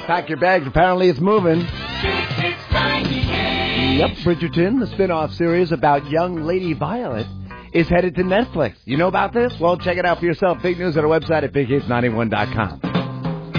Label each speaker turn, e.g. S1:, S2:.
S1: pack your bags. Apparently it's moving.
S2: It's 98.
S1: Yep, Bridgerton, the spin-off series about young Lady Violet, is headed to Netflix. You know about this? Well, check it out for yourself. Big news at our website at BigHits91.com.